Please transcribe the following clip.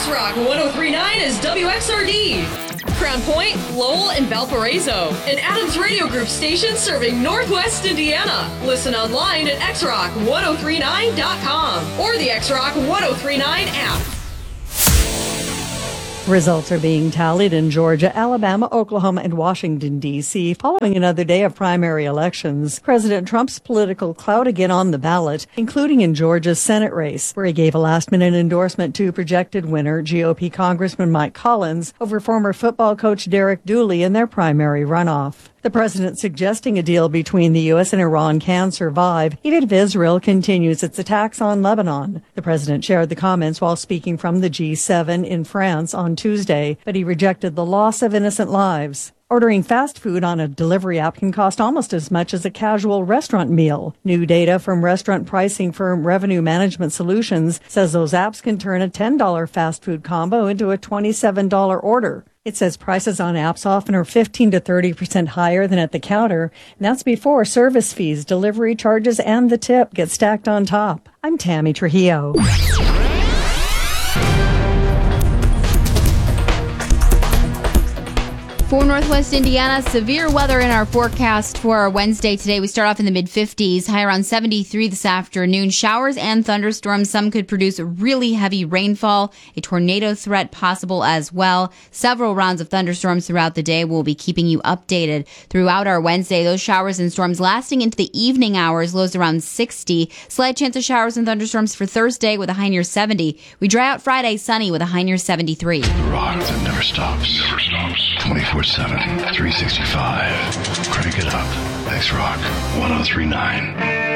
X-Rock 103.9 is WXRD. Crown Point, Lowell, and Valparaiso. An Adams Radio Group station serving Northwest Indiana. Listen online at xrock1039.com or the X-Rock 1039 app. Results are being tallied in Georgia, Alabama, Oklahoma, and Washington, D.C. following another day of primary elections. President Trump's political clout again on the ballot, including in Georgia's Senate race, where he gave a last-minute endorsement to projected winner GOP Congressman Mike Collins over former football coach Derek Dooley in their primary runoff. The president suggesting a deal between the U.S. and Iran can survive, even if Israel continues its attacks on Lebanon. The president shared the comments while speaking from the G7 in France on Tuesday, but he rejected the loss of innocent lives. Ordering fast food on a delivery app can cost almost as much as a casual restaurant meal. New data from restaurant pricing firm Revenue Management Solutions says those apps can turn a $10 fast food combo into a $27 order. It says prices on apps often are 15 to 30% higher than at the counter, and that's before service fees, delivery charges, and the tip get stacked on top. I'm Tammy Trujillo. For Northwest Indiana, severe weather in our forecast for our Wednesday today. We start off in the mid-50s, high around 73 this afternoon. Showers and thunderstorms. Some could produce really heavy rainfall. A tornado threat possible as well. Several rounds of thunderstorms throughout the day. We'll be keeping you updated throughout our Wednesday. Those showers and storms lasting into the evening hours, lows around 60. Slight chance of showers and thunderstorms for Thursday with a high near 70. We dry out Friday, sunny with a high near 73. The rock that never stops. 24/7, 365. Crank it up. X-Rock 1039.